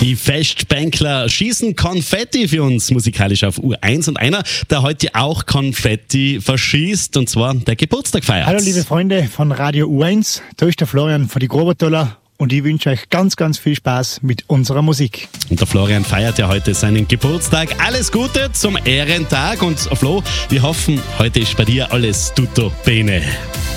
Die Festbänkler schießen Konfetti für uns musikalisch auf U1 und einer, der heute auch Konfetti verschießt, und zwar der Geburtstag feiert. Hallo liebe Freunde von Radio U1, da ist der Florian von die Grobertoller und ich wünsche euch ganz, ganz viel Spaß mit unserer Musik. Und der Florian feiert ja heute seinen Geburtstag. Alles Gute zum Ehrentag und Flo, wir hoffen, heute ist bei dir alles tutto bene.